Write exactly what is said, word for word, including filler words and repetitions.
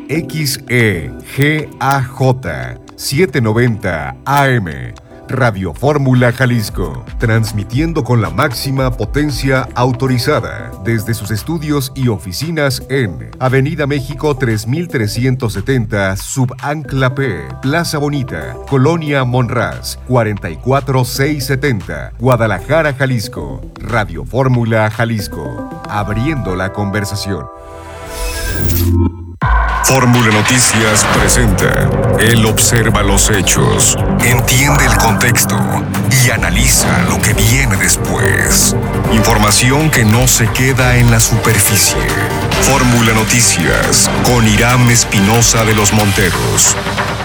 X E G A J setecientos noventa A M. Radio Fórmula Jalisco, transmitiendo con la máxima potencia autorizada desde sus estudios y oficinas en Avenida México tres mil trescientos setenta, Subancla P, Plaza Bonita, Colonia Monraz, cuarenta y cuatro mil seiscientos setenta, Guadalajara, Jalisco. Radio Fórmula Jalisco, abriendo la conversación. Fórmula Noticias presenta. Él observa los hechos, entiende el contexto y analiza lo que viene después. Información que no se queda en la superficie. Fórmula Noticias con Irán Espinosa de los Monteros.